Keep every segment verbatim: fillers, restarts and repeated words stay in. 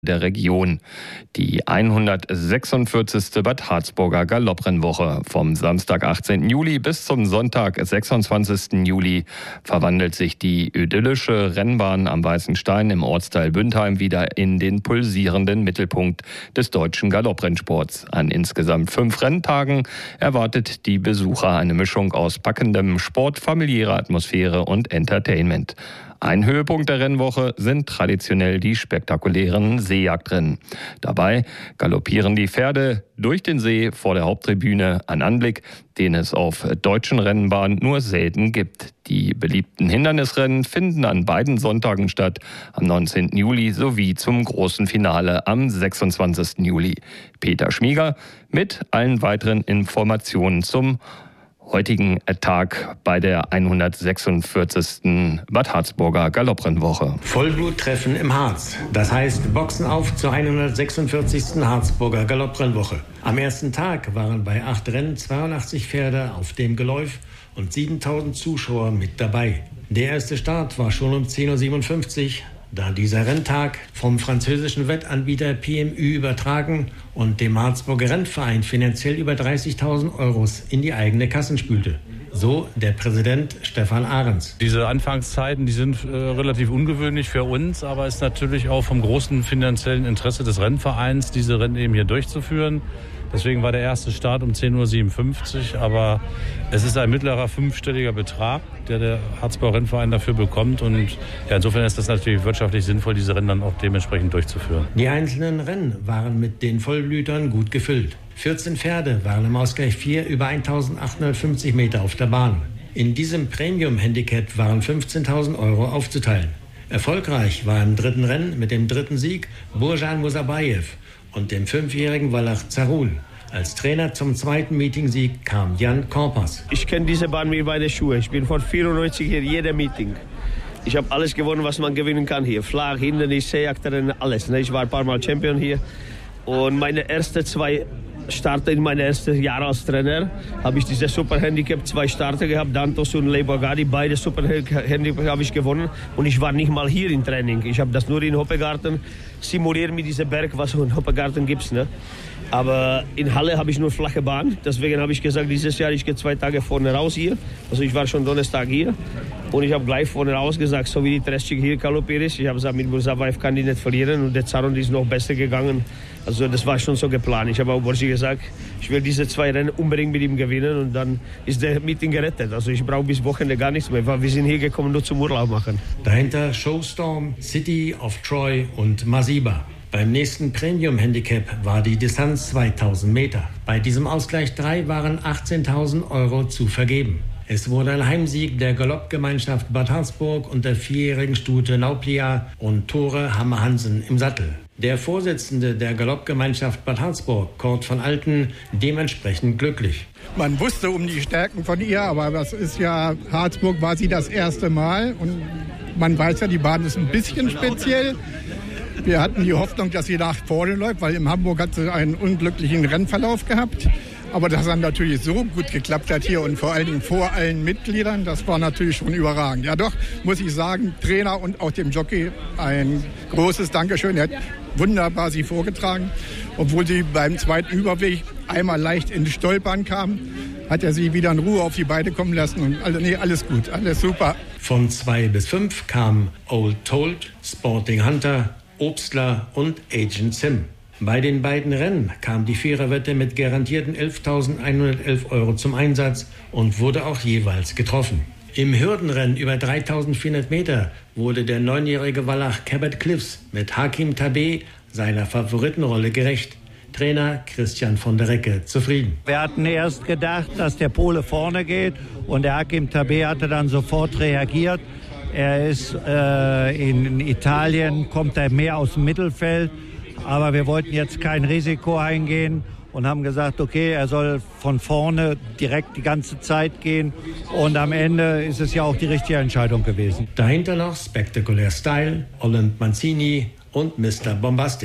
der Region. Die hundertsechsundvierzigste Bad Harzburger Galopprennwoche vom Samstag, achtzehnten Juli bis zum Sonntag, sechsundzwanzigsten Juli verwandelt sich die idyllische Rennbahn am Weißen Stein im Ortsteil Bündheim wieder in den pulsierenden Mittelpunkt des deutschen Galopprennsports. An insgesamt fünf Renntagen erwartet die Besucher eine Mischung aus packendem Sport, familiärer Atmosphäre und Entertainment. Ein Höhepunkt der Rennwoche sind traditionell die spektakulären Seejagdrennen. Dabei galoppieren die Pferde durch den See vor der Haupttribüne, ein Anblick, den es auf deutschen Rennbahnen nur selten gibt. Die beliebten Hindernisrennen finden an beiden Sonntagen statt, am neunzehnten Juli sowie zum großen Finale am sechsundzwanzigsten Juli. Peter Schmieger mit allen weiteren Informationen zum heutigen Tag bei der hundertsechsundvierzigsten Bad Harzburger Galopprennwoche. Vollbluttreffen im Harz. Das heißt Boxen auf zur hundertsechsundvierzigsten Harzburger Galopprennwoche. Am ersten Tag waren bei acht Rennen zweiundachtzig Pferde auf dem Geläuf und siebentausend Zuschauer mit dabei. Der erste Start war schon um zehn Uhr siebenundfünfzig, da dieser Renntag vom französischen Wettanbieter P M U übertragen und dem Harzburger Rennverein finanziell über dreißigtausend Euros in die eigene Kassen spülte. So der Präsident Stefan Ahrens. Diese Anfangszeiten, die sind äh, relativ ungewöhnlich für uns, aber ist natürlich auch vom großen finanziellen Interesse des Rennvereins, diese Rennen eben hier durchzuführen. Deswegen war der erste Start um zehn Uhr siebenundfünfzig, aber es ist ein mittlerer fünfstelliger Betrag, der der Harzburger Rennverein dafür bekommt. Und ja, insofern ist das natürlich wirtschaftlich sinnvoll, diese Rennen dann auch dementsprechend durchzuführen. Die einzelnen Rennen waren mit den Vollblütern gut gefüllt. vierzehn Pferde waren im Ausgleich vier über eintausendachthundertfünfzig Meter auf der Bahn. In diesem Premium-Handicap waren fünfzehntausend Euro aufzuteilen. Erfolgreich war im dritten Rennen mit dem dritten Sieg Burjan Musabayev und dem fünfjährigen Wallach Zarul. Als Trainer zum zweiten Meetingsieg kam Jan Korpas. Ich kenne diese Bahn wie meine Schuhe. Ich bin von vierundneunzig hier jeder Meeting. Ich habe alles gewonnen, was man gewinnen kann hier. Flag, Hindernis, Seejagdrennen, alles. Ich war ein paar Mal Champion hier. Und meine ersten zwei Starter in meinem ersten Jahr als Trainer habe ich diese Super Handicap, zwei Starter gehabt, Dantos und Leibogadi, beide Super Handicap habe ich gewonnen und ich war nicht mal hier im Training. Ich habe das nur in Hoppegarten simuliert mit diesem Berg, was in Hoppegarten gibt. Ne? Aber in Halle habe ich nur flache Bahn, deswegen habe ich gesagt, dieses Jahr ich gehe zwei Tage vorne raus hier. Also ich war schon Donnerstag hier und ich habe gleich vorne raus gesagt, so wie die Treschik hier galoppiert ist, ich habe gesagt, mit Musabayev kann die nicht verlieren und der Zaron ist noch besser gegangen. Also das war schon so geplant. Ich habe auch Borgi gesagt, ich will diese zwei Rennen unbedingt mit ihm gewinnen und dann ist der Meeting gerettet. Also ich brauche bis Wochenende gar nichts mehr, weil wir sind hier gekommen nur zum Urlaub machen. Dahinter Showstorm, City of Troy und Masiba. Beim nächsten Premium-Handicap war die Distanz zweitausend Meter. Bei diesem Ausgleich drei waren achtzehntausend Euro zu vergeben. Es wurde ein Heimsieg der Galoppgemeinschaft Bad Harzburg und der vierjährigen Stute Nauplia und Tore Hammer-Hansen im Sattel. Der Vorsitzende der Galoppgemeinschaft Bad Harzburg, Kurt von Alten, dementsprechend glücklich. Man wusste um die Stärken von ihr, aber das ist ja, Harzburg war sie das erste Mal und man weiß ja, die Bahn ist ein bisschen speziell. Wir hatten die Hoffnung, dass sie nach vorne läuft, weil in Hamburg hat sie einen unglücklichen Rennverlauf gehabt. Aber dass dann natürlich so gut geklappt hat hier und vor allen Dingen vor allen Mitgliedern, das war natürlich schon überragend. Ja doch, muss ich sagen, Trainer und auch dem Jockey ein großes Dankeschön. Er hat wunderbar sie vorgetragen. Obwohl sie beim zweiten Überweg einmal leicht ins Stolpern kam, hat er sie wieder in Ruhe auf die Beine kommen lassen. Und alle, nee, alles gut, alles super. Von zwei bis fünf kamen Old Told, Sporting Hunter, Obstler und Agent Sim. Bei den beiden Rennen kam die Viererwette mit garantierten elftausendeinhundertelf Euro zum Einsatz und wurde auch jeweils getroffen. Im Hürdenrennen über dreitausendvierhundert Meter wurde der neunjährige Wallach Cabot Cliffs mit Hakim Tabeh seiner Favoritenrolle gerecht. Trainer Christian von der Recke zufrieden. Wir hatten erst gedacht, dass der Pole vorne geht und der Hakim Tabeh hatte dann sofort reagiert. Er ist äh, in Italien, kommt er mehr aus dem Mittelfeld. Aber wir wollten jetzt kein Risiko eingehen und haben gesagt, okay, er soll von vorne direkt die ganze Zeit gehen. Und am Ende ist es ja auch die richtige Entscheidung gewesen. Dahinter noch Spectacular Style, Olymp Mancini und Mister Bombastic.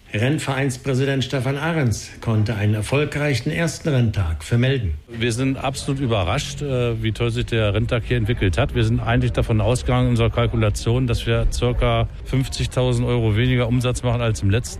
Rennvereinspräsident Stefan Ahrens konnte einen erfolgreichen ersten Renntag vermelden. Wir sind absolut überrascht, wie toll sich der Renntag hier entwickelt hat. Wir sind eigentlich davon ausgegangen in unserer Kalkulation, dass wir ca. fünfzigtausend Euro weniger Umsatz machen als im letzten